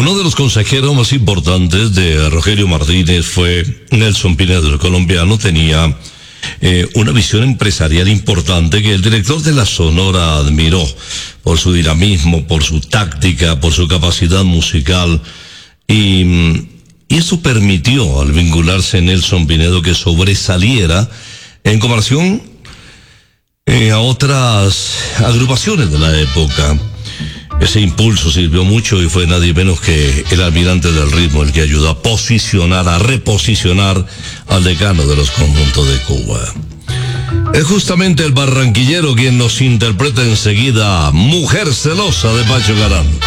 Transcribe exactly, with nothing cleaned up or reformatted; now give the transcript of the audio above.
Uno de los consejeros más importantes de Rogelio Martínez fue Nelson Pinedo, el colombiano. Tenía eh, una visión empresarial importante que el director de la Sonora admiró por su dinamismo, por su táctica, por su capacidad musical, y, y eso permitió al vincularse Nelson Pinedo que sobresaliera en comparación eh, a otras agrupaciones de la época. Ese impulso sirvió mucho y fue nadie menos que el almirante del ritmo el que ayudó a posicionar, a reposicionar al decano de los conjuntos de Cuba. Es justamente el barranquillero quien nos interpreta enseguida Mujer Celosa de Pacho Garán.